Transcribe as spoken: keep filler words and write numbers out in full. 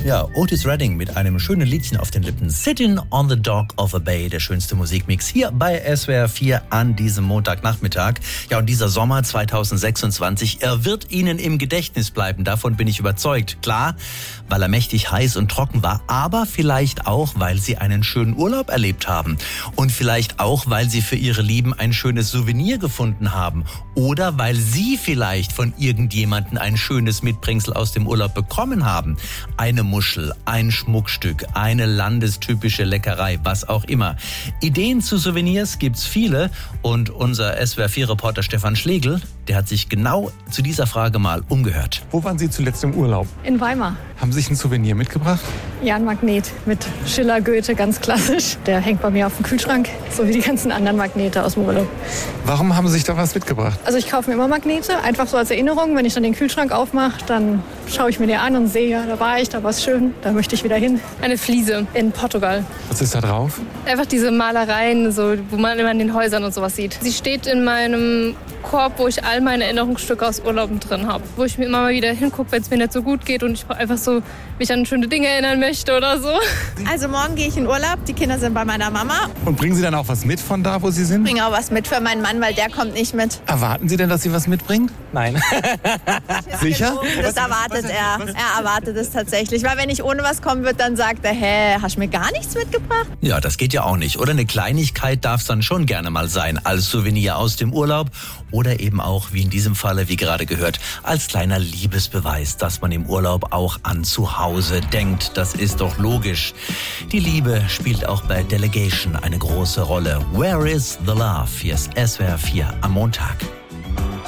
Ja, Otis Redding mit einem schönen Liedchen auf den Lippen. Sitting on the Dock of a Bay, der schönste Musikmix hier bei S W R vier an diesem Montagnachmittag. Ja, und dieser Sommer zwanzig sechsundzwanzig, er wird Ihnen im Gedächtnis bleiben, davon bin ich überzeugt. Klar, weil er mächtig heiß und trocken war, aber vielleicht auch, weil Sie einen schönen Urlaub erlebt haben. Und vielleicht auch, weil Sie für Ihre Lieben ein schönes Souvenir gefunden haben. Oder weil Sie vielleicht von irgendjemandem ein schönes Mitbringsel aus dem Urlaub bekommen haben. Eine Muschel, ein Schmuckstück, eine landestypische Leckerei, was auch immer. Ideen zu Souvenirs gibt's viele und unser S W R vier Reporter Stefan Schlegel, der hat sich genau zu dieser Frage mal umgehört. Wo waren Sie zuletzt im Urlaub? In Weimar. Haben Sie sich ein Souvenir mitgebracht? Ja, ein Magnet mit Schiller, Goethe, ganz klassisch. Der hängt bei mir auf dem Kühlschrank, so wie die ganzen anderen Magnete aus dem Urlaub. Warum haben Sie sich da was mitgebracht? Also ich kaufe mir immer Magnete, einfach so als Erinnerung. Wenn ich dann den Kühlschrank aufmache, dann schaue ich mir den an und sehe, ja, da war ich, da war es schön, da möchte ich wieder hin. Eine Fliese in Portugal. Was ist da drauf? Einfach diese Malereien, so, wo man immer in den Häusern und sowas sieht. Sie steht in meinem Korb, wo ich all meine Erinnerungsstücke aus Urlauben drin habe. Wo ich mir immer mal wieder hingucke, wenn es mir nicht so gut geht und ich einfach so mich an schöne Dinge erinnern möchte oder so. Also morgen gehe ich in Urlaub, die Kinder sind bei meiner Mama. Und bringen Sie dann auch was mit von da, wo Sie sind? Ich bringe auch was mit für meinen Mann, weil der kommt nicht mit. Erwarten Sie denn, dass Sie was mitbringen? Nein. Sicher? Das erwartet er. Er erwartet es tatsächlich. Weil wenn ich ohne was kommen würde, dann sagt er, hä, hast du mir gar nichts mitgebracht? Ja, das geht ja auch nicht. Oder eine Kleinigkeit darf es dann schon gerne mal sein, als Souvenir aus dem Urlaub. Oder eben auch, wie in diesem Falle, wie gerade gehört, als kleiner Liebesbeweis, dass man im Urlaub auch an zu Hause denkt. Das ist doch logisch. Die Liebe spielt auch bei Delegation eine große Rolle. Where is the love? Hier ist S W R vier am Montag.